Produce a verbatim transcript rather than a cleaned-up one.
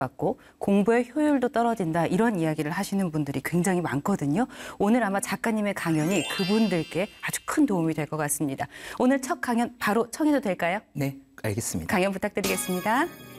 받고 공부의 효율도 떨어진다 이런 이야기를 하시는 분들이 굉장히 많거든요. 오늘 아마 작가님의 강연이 그분들께 아주 큰 도움이 될 것 같습니다. 오늘 첫 강연 바로 청해도 될까요? 네, 알겠습니다. 강연 부탁드리겠습니다.